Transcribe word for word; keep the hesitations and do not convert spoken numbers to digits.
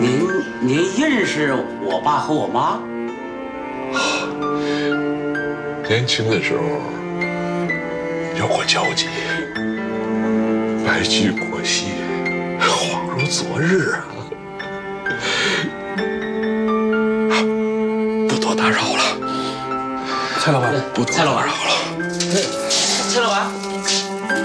您您认识我爸和我妈？ 年轻的时候有过交集，白驹过隙，恍如昨日啊！不多打扰了， 蔡老板， 不多打扰了。 蔡老板，